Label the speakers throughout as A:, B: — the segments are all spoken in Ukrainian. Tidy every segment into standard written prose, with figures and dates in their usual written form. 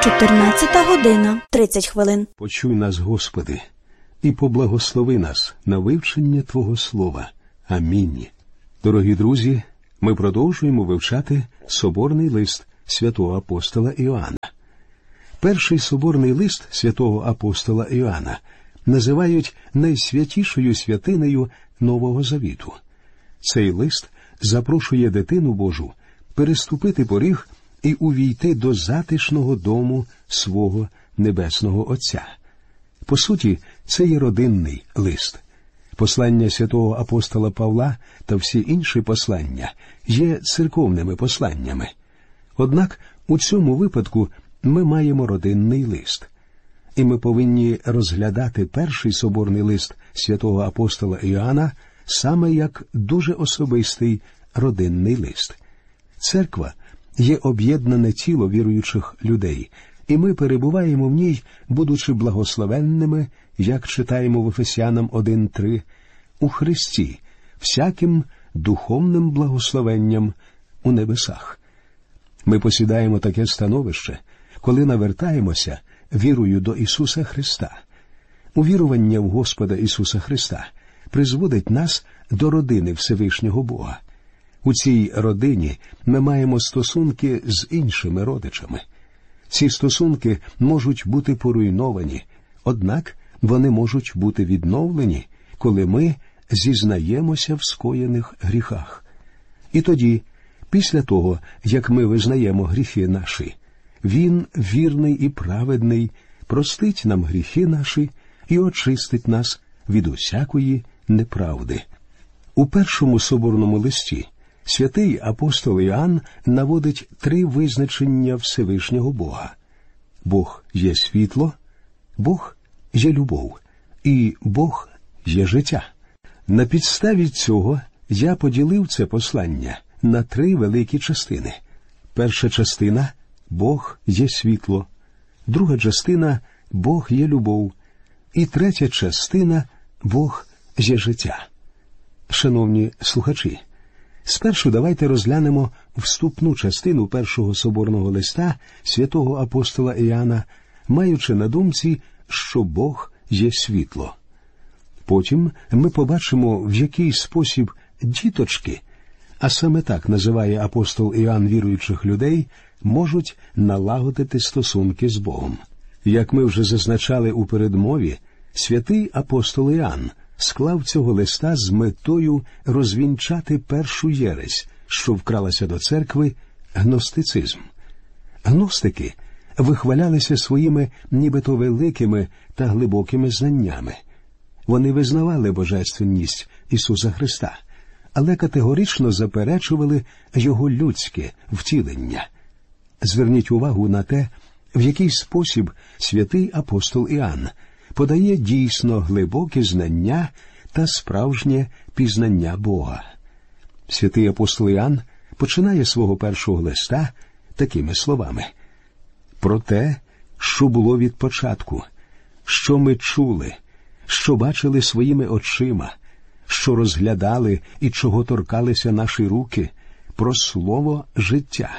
A: 14 година, 30 хвилин.
B: Почуй нас, Господи, і поблагослови нас на вивчення Твого Слова. Амінь. Дорогі друзі, ми продовжуємо вивчати соборний лист святого апостола Іоанна. Перший соборний лист святого апостола Іоанна називають найсвятішою святинею Нового Завіту. Цей лист запрошує дитину Божу переступити поріг і увійти до затишного дому свого Небесного Отця. По суті, це є родинний лист. Послання святого апостола Павла та всі інші послання є церковними посланнями. Однак у цьому випадку ми маємо родинний лист. І ми повинні розглядати перший соборний лист святого апостола Іоанна саме як дуже особистий родинний лист. Церква є об'єднане тіло віруючих людей, і ми перебуваємо в ній, будучи благословенними, як читаємо в Ефесянам 1:3, у Христі, всяким духовним благословенням у небесах. Ми посідаємо таке становище, коли навертаємося вірою до Ісуса Христа. Увірування в Господа Ісуса Христа призводить нас до родини Всевишнього Бога. У цій родині ми маємо стосунки з іншими родичами. Ці стосунки можуть бути поруйновані, однак вони можуть бути відновлені, коли ми зізнаємося в скоєних гріхах. І тоді, після того, як ми визнаємо гріхи наші, Він, вірний і праведний, простить нам гріхи наші і очистить нас від усякої неправди. У першому соборному листі святий апостол Іоанн наводить 3 визначення Всевишнього Бога. Бог є світло, Бог є любов, і Бог є життя. На підставі цього я поділив це послання на 3 великі частини. Перша частина – Бог є світло, друга частина – Бог є любов, і третя частина – Бог є життя. Шановні слухачі, спершу давайте розглянемо вступну частину першого соборного листа святого апостола Іоанна, маючи на думці, що Бог є світло. Потім ми побачимо, в який спосіб діточки, а саме так називає апостол Іоанн віруючих людей, можуть налагодити стосунки з Богом. Як ми вже зазначали у передмові, святий апостол Іоанн склав цього листа з метою розвінчати першу єресь, що вкралася до церкви – гностицизм. Гностики вихвалялися своїми нібито великими та глибокими знаннями. Вони визнавали божественність Ісуса Христа, але категорично заперечували Його людське втілення. Зверніть увагу на те, в який спосіб святий апостол Іоанн подає дійсно глибокі знання та справжнє пізнання Бога. Святий апостол Іоанн починає свого першого листа такими словами: «Про те, що було від початку, що ми чули, що бачили своїми очима, що розглядали і чого торкалися наші руки, про слово життя».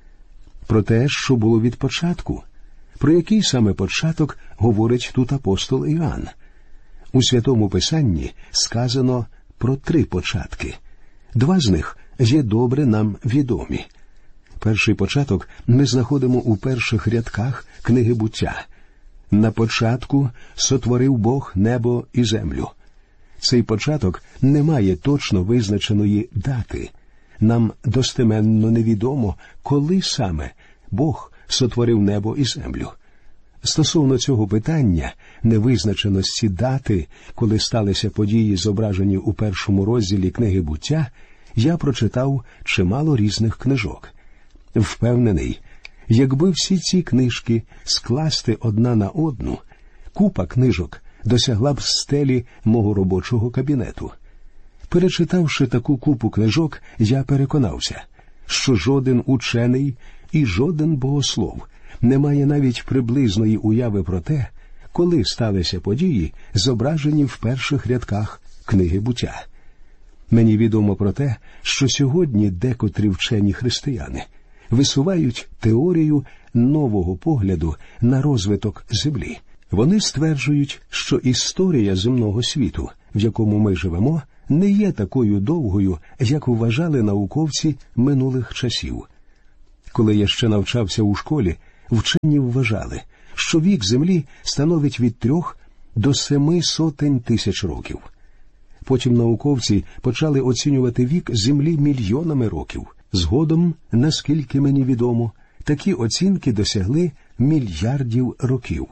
B: Про те, що було від початку. Про який саме початок говорить тут апостол Іоанн? У Святому Писанні сказано про 3 початки. 2 з них є добре нам відомі. Перший початок ми знаходимо у перших рядках книги «Буття». «На початку сотворив Бог небо і землю». Цей початок не має точно визначеної дати. Нам достеменно невідомо, коли саме Бог сотворив небо і землю. Стосовно цього питання, невизначеності дати, коли сталися події, зображені у першому розділі книги «Буття», я прочитав чимало різних книжок. Впевнений, якби всі ці книжки скласти одна на одну, купа книжок досягла б стелі мого робочого кабінету. Перечитавши таку купу книжок, я переконався, що жоден учений і жоден богослов не має навіть приблизної уяви про те, коли сталися події, зображені в перших рядках книги «Буття». Мені відомо про те, що сьогодні декотрі вчені християни висувають теорію нового погляду на розвиток Землі. Вони стверджують, що історія земного світу, в якому ми живемо, не є такою довгою, як вважали науковці минулих часів. Коли я ще навчався у школі, вчені вважали, що вік Землі становить від 3 до 700 тисяч років. Потім науковці почали оцінювати вік Землі мільйонами років. Згодом, наскільки мені відомо, такі оцінки досягли мільярдів років.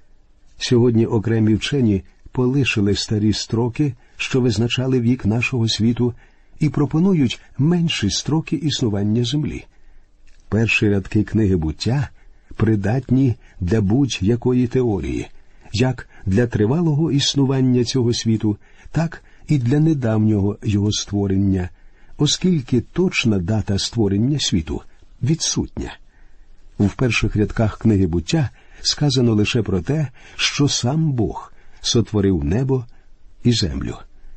B: Сьогодні окремі вчені полишили старі строки, що визначали вік нашого світу, і пропонують менші строки існування Землі. Перші рядки книги «Буття» придатні для будь-якої теорії, як для тривалого існування цього світу, так і для недавнього його створення, оскільки точна дата створення світу відсутня. В перших рядках книги «Буття» сказано лише про те, що сам Бог сотворив небо і землю.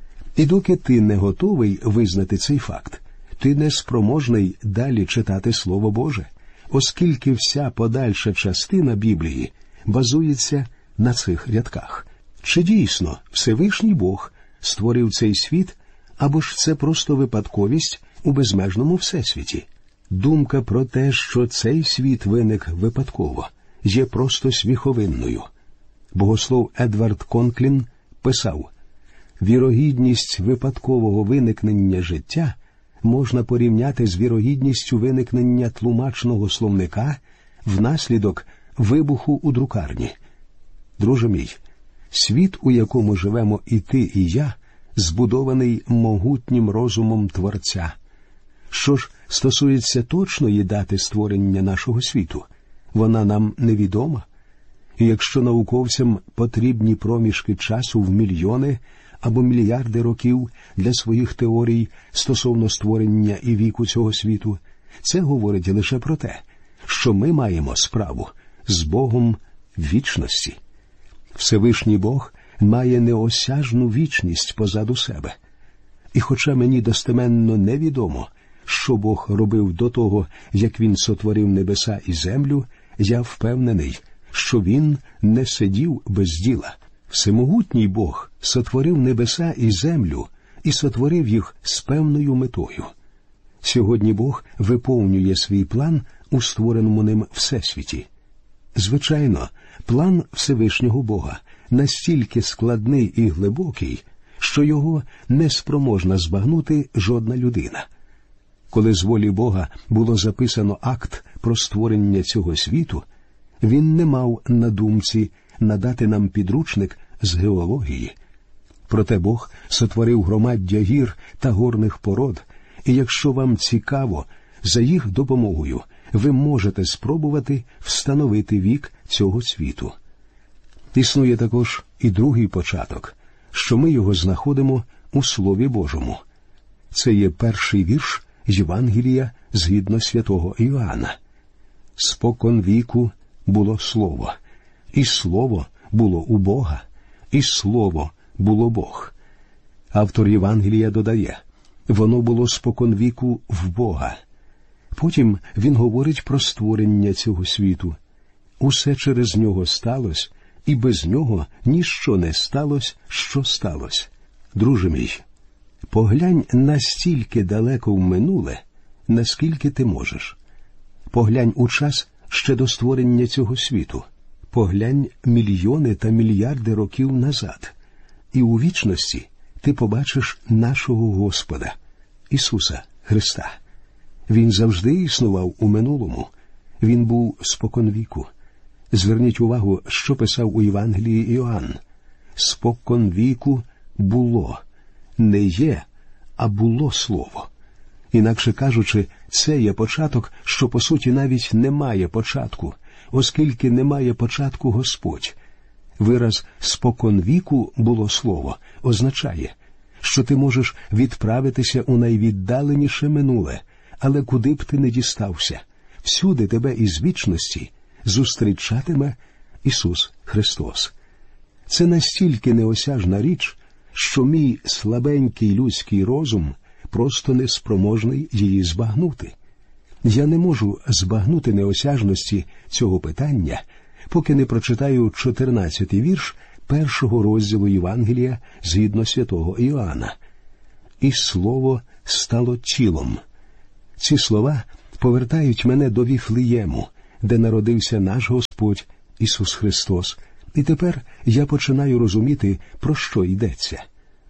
B: І доки ти не готовий визнати цей факт, ти не спроможний далі читати Слово Боже, оскільки вся подальша частина Біблії базується на цих рядках. Чи дійсно Всевишній Бог створив цей світ, або ж це просто випадковість у безмежному всесвіті? Думка про те, що цей світ виник випадково, є просто сміховинною. Богослов Едвард Конклін писав: «Вірогідність випадкового виникнення життя можна порівняти з вірогідністю виникнення тлумачного словника внаслідок вибуху у друкарні». Друже мій, світ, у якому живемо і ти, і я, збудований могутнім розумом Творця. Що ж стосується точної дати створення нашого світу, вона нам невідома. І якщо науковцям потрібні проміжки часу в мільйони або мільярди років для своїх теорій стосовно створення і віку цього світу, це говорить лише про те, що ми маємо справу з Богом вічності. Всевишній Бог має неосяжну вічність позаду себе. І хоча мені достеменно невідомо, що Бог робив до того, як Він сотворив небеса і землю, я впевнений, що Він не сидів без діла. Всемогутній Бог сотворив небеса і землю і сотворив їх з певною метою. Сьогодні Бог виповнює свій план у створеному ним всесвіті. Звичайно, план Всевишнього Бога настільки складний і глибокий, що його не спроможна збагнути жодна людина. Коли з волі Бога було записано акт про створення цього світу, Він не мав на думці надати нам підручник з геології. Проте Бог сотворив громаддя гір та горних пород, і якщо вам цікаво, за їх допомогою ви можете спробувати встановити вік цього світу. Існує також і другий початок, що ми його знаходимо у Слові Божому. Це є перший вірш Євангелія згідно святого Іоанна. «Спокон віку було Слово, і Слово було у Бога, і Слово було Бог». Автор Євангелія додає: «Воно було споконвіку в Бога». Потім він говорить про створення цього світу. «Усе через нього сталося, і без нього ніщо не сталося, що сталося». Друже мій, поглянь настільки далеко в минуле, наскільки ти можеш. Поглянь у час ще до створення цього світу. Поглянь мільйони та мільярди років назад. І у вічності ти побачиш нашого Господа, Ісуса Христа. Він завжди існував у минулому. Він був споконвіку. Зверніть увагу, що писав у Євангелії Іоанн. «Споконвіку було». Не є, а було Слово. Інакше кажучи, це є початок, що по суті навіть не має початку, оскільки не має початку Господь. Вираз «споконвіку було Слово» означає, що ти можеш відправитися у найвіддаленіше минуле, але куди б ти не дістався, всюди тебе із вічності зустрічатиме Ісус Христос. Це настільки неосяжна річ, що мій слабенький людський розум просто неспроможний її збагнути. Я не можу збагнути неосяжності цього питання, поки не прочитаю 14-й вірш 1-го розділу Євангелія згідно святого Іоанна. «І слово стало тілом». Ці слова повертають мене до Віфлеєму, де народився наш Господь Ісус Христос, і тепер я починаю розуміти, про що йдеться.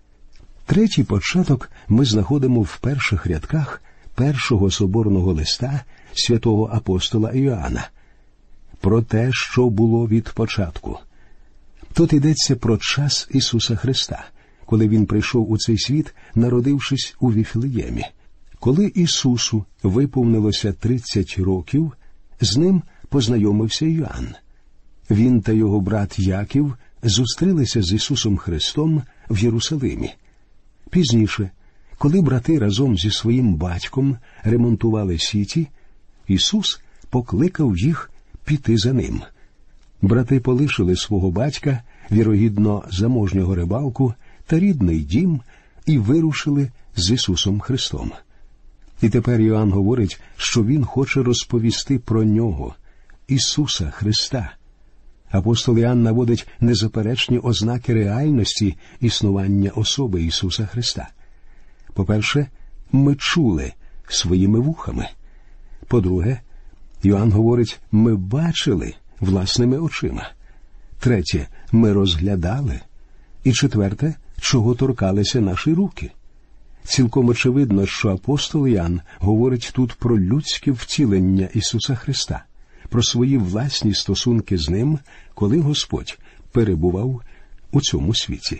B: Третій початок ми знаходимо в перших рядках першого соборного листа святого апостола Іоанна. Про те, що було від початку. Тут йдеться про час Ісуса Христа, коли Він прийшов у цей світ, народившись у Віфлеємі. Коли Ісусу виповнилося 30 років, з ним познайомився Йоанн. Він та його брат Яків зустрілися з Ісусом Христом в Єрусалимі. Пізніше, коли брати разом зі своїм батьком ремонтували сіті, Ісус покликав їх піти за ним. Брати полишили свого батька, вірогідно заможнього рибалку, та рідний дім і вирушили з Ісусом Христом. І тепер Йоанн говорить, що він хоче розповісти про Нього, Ісуса Христа. Апостол Іоанн наводить незаперечні ознаки реальності існування особи Ісуса Христа. По-перше, ми чули своїми вухами. По-друге, Йоанн говорить, ми бачили власними очима. Третє, ми розглядали. І четверте, чого торкалися наші руки. Цілком очевидно, що апостол Іоанн говорить тут про людське втілення Ісуса Христа, про свої власні стосунки з Ним, коли Господь перебував у цьому світі.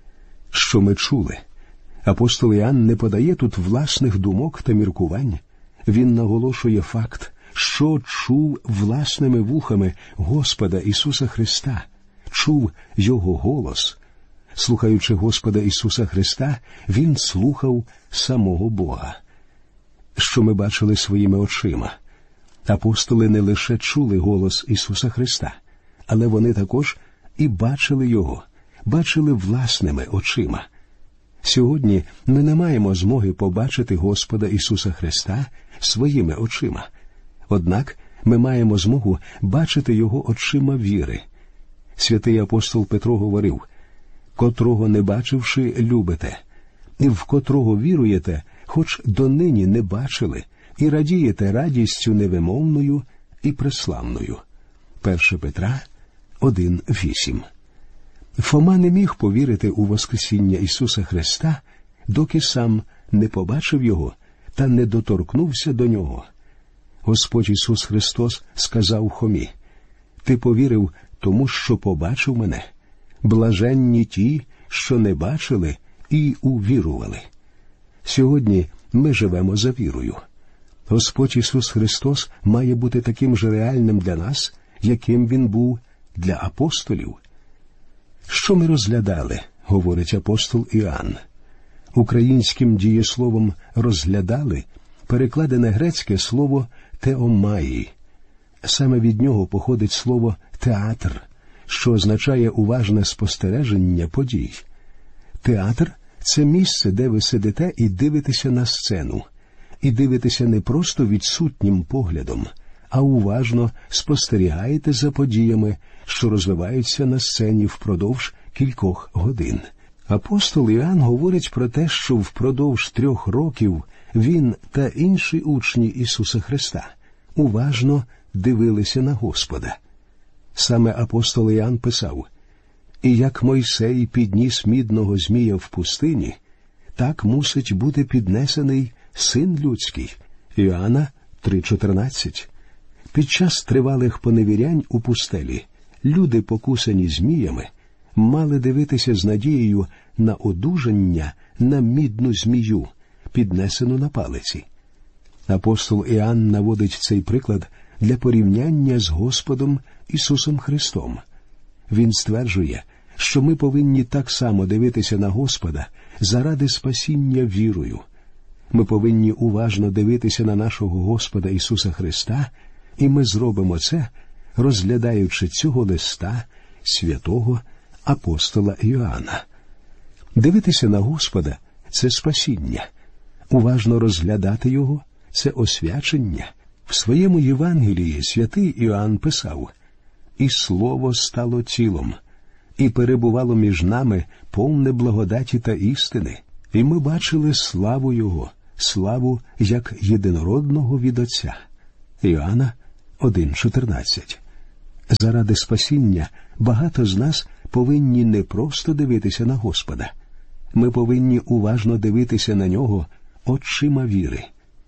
B: Що ми чули? Апостол Іоанн не подає тут власних думок та міркувань. Він наголошує факт, що чув власними вухами Господа Ісуса Христа, чув Його голос. Слухаючи Господа Ісуса Христа, він слухав самого Бога. Що ми бачили своїми очима? Апостоли не лише чули голос Ісуса Христа, але вони також і бачили Його, бачили власними очима. Сьогодні ми не маємо змоги побачити Господа Ісуса Христа своїми очима. Однак ми маємо змогу бачити Його очима віри. Святий апостол Петро говорив, «Котрого не бачивши, любите, і в котрого віруєте, хоч донині не бачили, і радієте радістю невимовною і преславною». 1 Петра 1:8. Фома не міг повірити у воскресіння Ісуса Христа, доки сам не побачив Його та не доторкнувся до Нього. Господь Ісус Христос сказав Фомі, «Ти повірив, тому що побачив мене. Блаженні ті, що не бачили і увірували». Сьогодні ми живемо за вірою. Господь Ісус Христос має бути таким же реальним для нас, яким Він був для апостолів. Що ми розглядали, говорить апостол Іоанн. Українським дієсловом «розглядали» перекладене грецьке слово «теомаї». Саме від нього походить слово «театр», що означає уважне спостереження подій. Театр – це місце, де ви сидите і дивитеся на сцену. І дивитеся не просто відсутнім поглядом, а уважно спостерігаєте за подіями, що розвиваються на сцені впродовж кількох годин. Апостол Іоанн говорить про те, що впродовж 3 років він та інші учні Ісуса Христа уважно дивилися на Господа. Саме апостол Іоанн писав, «І як Мойсей підніс мідного змія в пустині, так мусить бути піднесений Син людський». Іоанна 3:14. Під час тривалих поневірянь у пустелі люди, покусані зміями, мали дивитися з надією на одужання на мідну змію, піднесену на палиці. Апостол Іоанн наводить цей приклад для порівняння з Господом Ісусом Христом. Він стверджує, що ми повинні так само дивитися на Господа заради спасіння вірою. Ми повинні уважно дивитися на нашого Господа Ісуса Христа, і ми зробимо це, розглядаючи цього листа святого апостола Іоанна. Дивитися на Господа – це спасіння. Уважно розглядати Його – це освячення. В своєму Євангелії святий Іоанн писав: «І слово стало тілом, і перебувало між нами повне благодаті та істини, і ми бачили славу Його, славу як єдинородного від Отця». Іоанна 1,14. Заради спасіння багато з нас повинні не просто дивитися на Господа. Ми повинні уважно дивитися на Нього очима віри.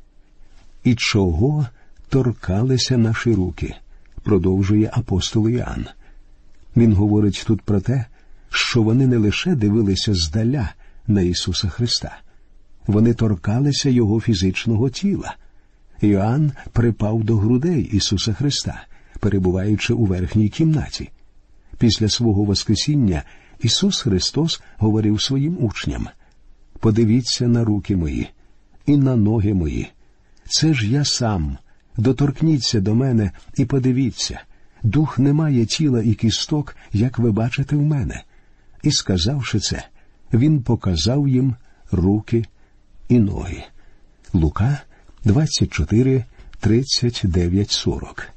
B: «І чого торкалися наші руки?» – продовжує апостол Іоанн. Він говорить тут про те, що вони не лише дивилися здаля на Ісуса Христа. Вони торкалися Його фізичного тіла. Іоанн припав до грудей Ісуса Христа, перебуваючи у верхній кімнаті. Після свого воскресіння Ісус Христос говорив своїм учням: «Подивіться на руки мої і на ноги мої. Це ж я сам. Доторкніться до мене і подивіться. Дух не має тіла і кісток, як ви бачите в мене». І сказавши це, він показав їм руки і ноги. Лука 24, 39, 40.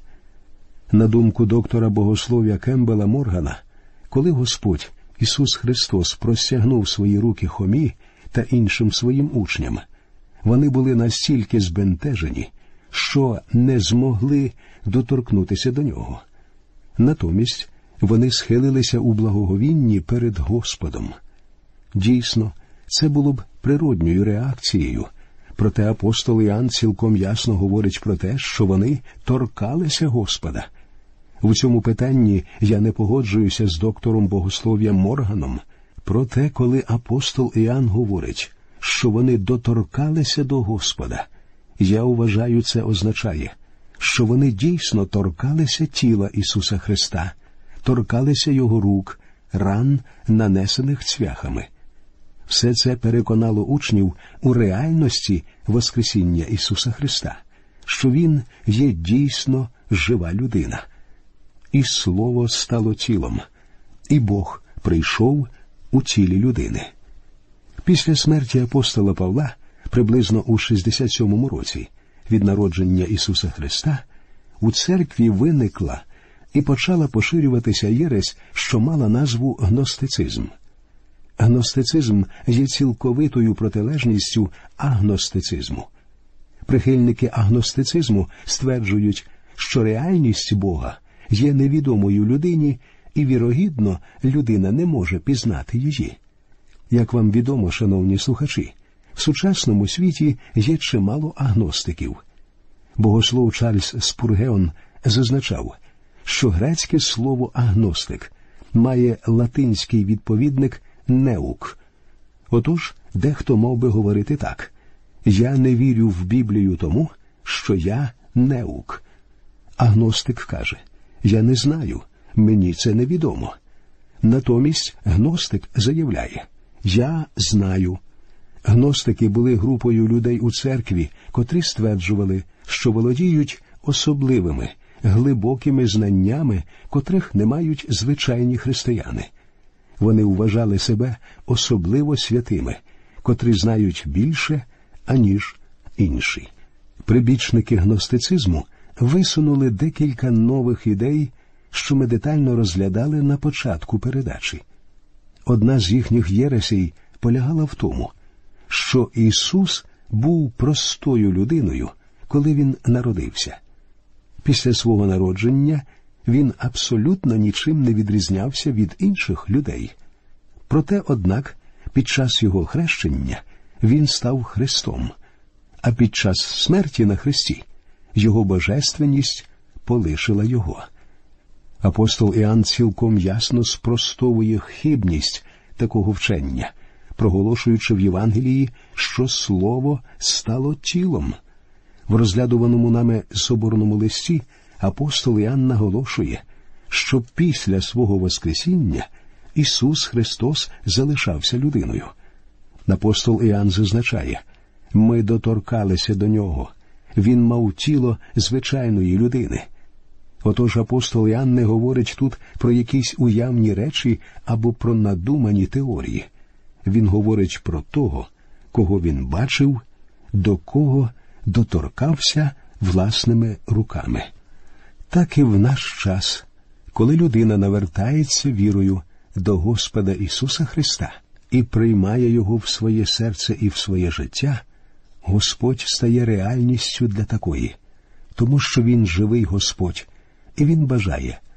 B: На думку доктора богослов'я Кембела Моргана, коли Господь Ісус Христос простягнув свої руки Хомі та іншим своїм учням, вони були настільки збентежені, що не змогли доторкнутися до Нього. Натомість вони схилилися у благоговінні перед Господом. Дійсно, це було б природньою реакцією, проте апостол Іоанн цілком ясно говорить про те, що вони торкалися Господа. У цьому питанні я не погоджуюся з доктором богослов'я Морганом, проте коли апостол Іоанн говорить, що вони доторкалися до Господа, я вважаю, це означає, що вони дійсно торкалися тіла Ісуса Христа, торкалися Його рук, ран, нанесених цвяхами. Все це переконало учнів у реальності воскресіння Ісуса Христа, що Він є дійсно жива людина. І Слово стало тілом, і Бог прийшов у тілі людини. Після смерті апостола Павла, приблизно у 67-му році, від народження Ісуса Христа, у церкві виникла і почала поширюватися єресь, що мала назву гностицизм. Гностицизм є цілковитою протилежністю агностицизму. Прихильники агностицизму стверджують, що реальність Бога є невідомою людині, і, вірогідно, людина не може пізнати її. Як вам відомо, шановні слухачі, в сучасному світі є чимало агностиків. Богослов Чарльз Спургеон зазначав, що грецьке слово «агностик» має латинський відповідник «неук». Отож, дехто мав би говорити так: «Я не вірю в Біблію тому, що я неук». Агностик каже: «Я не знаю, мені це невідомо». Натомість гностик заявляє: «Я знаю». Гностики були групою людей у церкві, котрі стверджували, що володіють особливими, глибокими знаннями, котрих не мають звичайні християни. Вони вважали себе особливо святими, котрі знають більше, аніж інші. Прибічники гностицизму висунули декілька нових ідей, що ми детально розглядали на початку передачі. Одна з їхніх єресей полягала в тому, що Ісус був простою людиною, коли Він народився. Після свого народження Він абсолютно нічим не відрізнявся від інших людей. Проте, однак, під час Його хрещення Він став Христом, а під час смерті на хресті Його божественність полишила Його. Апостол Іоанн цілком ясно спростовує хибність такого вчення, проголошуючи в Євангелії, що Слово стало тілом. В розглядуваному нами соборному листі апостол Іоанн наголошує, що після свого воскресіння Ісус Христос залишався людиною. Апостол Іоанн зазначає: «Ми доторкалися до Нього. Він мав тіло звичайної людини». Отож апостол Іоанн не говорить тут про якісь уявні речі або про надумані теорії. Він говорить про того, кого він бачив, до кого доторкався власними руками. Так і в наш час, коли людина навертається вірою до Господа Ісуса Христа і приймає Його в своє серце і в своє життя, Господь стає реальністю для такої, тому що Він живий Господь, і Він бажає,